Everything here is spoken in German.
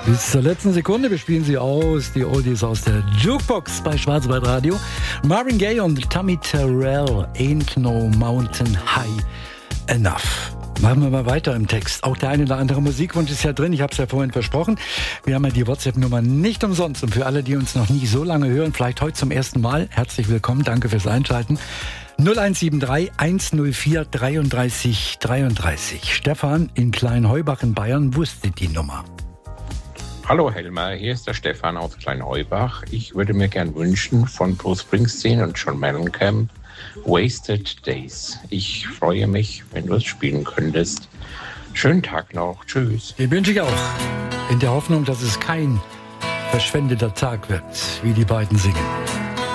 Bis zur letzten Sekunde bespielen sie aus, die Oldies aus der Jukebox bei Schwarzwaldradio. Marvin Gaye und Tommy Terrell, Ain't No Mountain High Enough. Machen wir mal weiter im Text. Auch der eine oder andere Musikwunsch ist ja drin. Ich habe es ja vorhin versprochen. Wir haben ja die WhatsApp-Nummer nicht umsonst. Und für alle, die uns noch nie so lange hören, vielleicht heute zum ersten Mal, herzlich willkommen. Danke fürs Einschalten. 0173 104 33 33. Stefan in Kleinheubach in Bayern wusste die Nummer. Hallo Helmer, hier ist der Stefan aus Kleinheubach. Ich würde mir gern wünschen von Bruce Springsteen und John Mellencamp Wasted Days. Ich freue mich, wenn du es spielen könntest. Schönen Tag noch. Tschüss. Den wünsche ich auch. In der Hoffnung, dass es kein verschwendeter Tag wird, wie die beiden singen.